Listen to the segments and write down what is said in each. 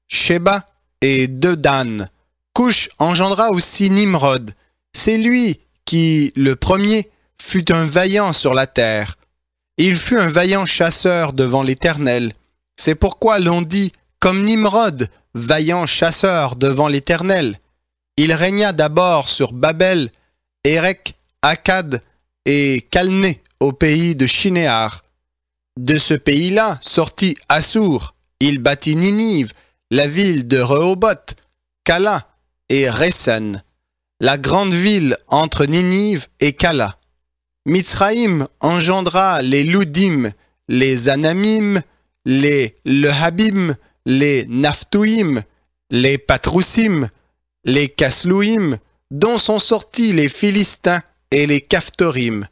Sheba et Dedan. Cush engendra aussi Nimrod. C'est lui qui, le premier, fut un vaillant sur la terre. Il fut un vaillant chasseur devant l'Éternel. C'est pourquoi l'on dit, comme Nimrod, vaillant chasseur devant l'Éternel. Il régna d'abord sur Babel, Érec, Akkad et Calné au pays de Shinéar. De ce pays-là sortit Assur. Il bâtit Ninive, la ville de Rehoboth, Cala et Résen, la grande ville entre Ninive et Cala. Mitzraïm engendra les Loudim, les Anamim, les Lehabim, les Naphtuim, les Patroussim, les Caslouim, dont sont sortis les Philistins et les Caphtorim.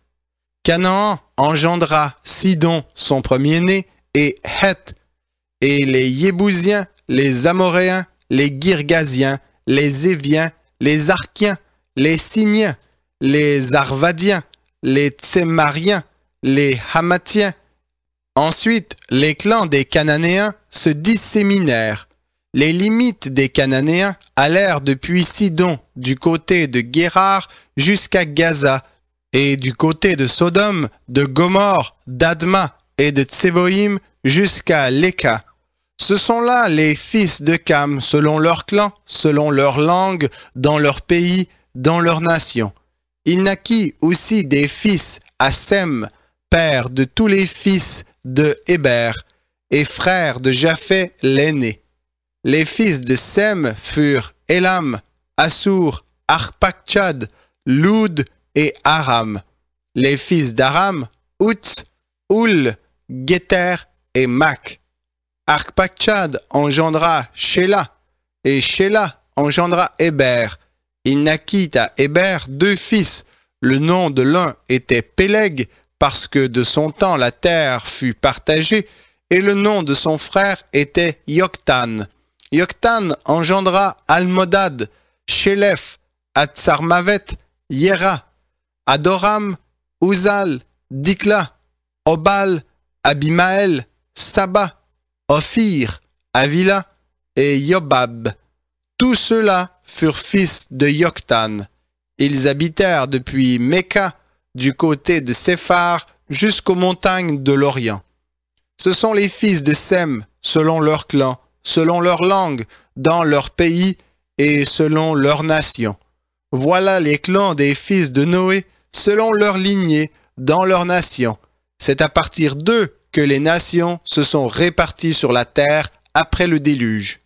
Canaan engendra Sidon, son premier-né, et Heth, et les Yébousiens, les Amoréens, les Girgasiens, les Éviens, les Arkiens, les Siniens, les Arvadiens, les Tsémariens, les Hamatiens. Ensuite, les clans des Cananéens se disséminèrent. Les limites des Cananéens allèrent depuis Sidon, du côté de Guérar, jusqu'à Gaza, et du côté de Sodome, de Gomorre, d'Adma et de Tseboïm, jusqu'à Léka. Ce sont là les fils de Cam, selon leur clan, selon leur langue, dans leur pays, dans leur nation. Il naquit aussi des fils à Sem, père de tous les fils de Héber, et frère de Japheth l'aîné. Les fils de Sem furent Élam, Assur, Arpachshad, Loud et Aram. Les fils d'Aram, Uts, Hul, Géter et Mak. Arpachshad engendra Shéla, et Shéla engendra Héber. Il naquit à Héber 2 fils. Le nom de l'un était Péleg, parce que de son temps la terre fut partagée, et le nom de son frère était Yoktan. Yoktan engendra Almodad, Shélef, Atsarmavet, Yéra, Adoram, Uzal, Dikla, Obal, Abimaël, Saba, Ophir, Avila et Yobab. Tous ceux-là furent fils de Yoktan. Ils habitèrent depuis Méka, du côté de Séphar, jusqu'aux montagnes de l'Orient. Ce sont les fils de Sem, selon leur clan, selon leur langue, dans leur pays et selon leur nation. Voilà les clans des fils de Noé, selon leur lignée, dans leur nation. C'est à partir d'eux que les nations se sont réparties sur la terre après le déluge.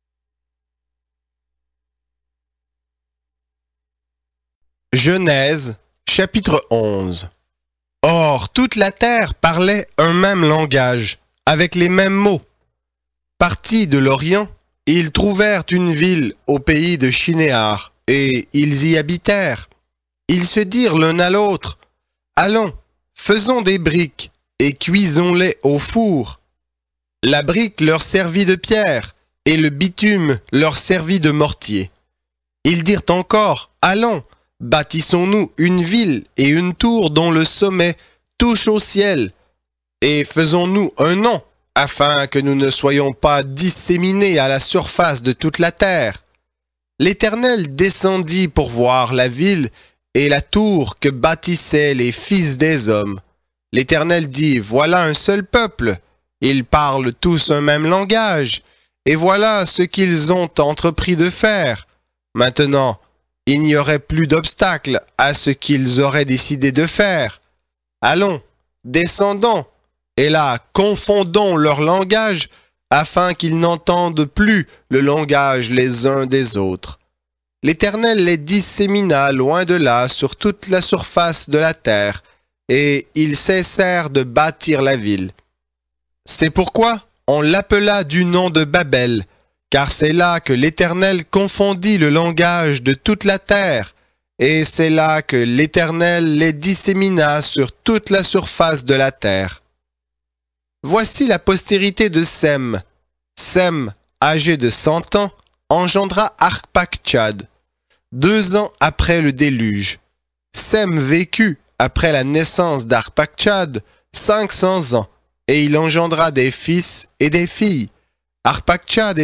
Genèse, chapitre 11. Or, toute la terre parlait un même langage, avec les mêmes mots. Partis de l'Orient, ils trouvèrent une ville au pays de Shinéar, et ils y habitèrent. Ils se dirent l'un à l'autre, « Allons, faisons des briques, et cuisons-les au four. » La brique leur servit de pierre, et le bitume leur servit de mortier. Ils dirent encore, « Allons, bâtissons-nous une ville et une tour dont le sommet touche au ciel, et faisons-nous un nom, afin que nous ne soyons pas disséminés à la surface de toute la terre. » L'Éternel descendit pour voir la ville et la tour que bâtissaient les fils des hommes. L'Éternel dit, « Voilà un seul peuple, ils parlent tous un même langage, et voilà ce qu'ils ont entrepris de faire. Maintenant, il n'y aurait plus d'obstacle à ce qu'ils auraient décidé de faire. Allons, descendons, et là, confondons leur langage, afin qu'ils n'entendent plus le langage les uns des autres. » L'Éternel les dissémina loin de là sur toute la surface de la terre, et ils cessèrent de bâtir la ville. C'est pourquoi on l'appela du nom de Babel, car c'est là que l'Éternel confondit le langage de toute la terre, et c'est là que l'Éternel les dissémina sur toute la surface de la terre. Voici la postérité de Sem. Sem, âgé de 100 ans, engendra Arpachshad, 2 ans après le déluge. Sem vécut, après la naissance d'Arpachshad, 500 ans, et il engendra des fils et des filles. Arpachshad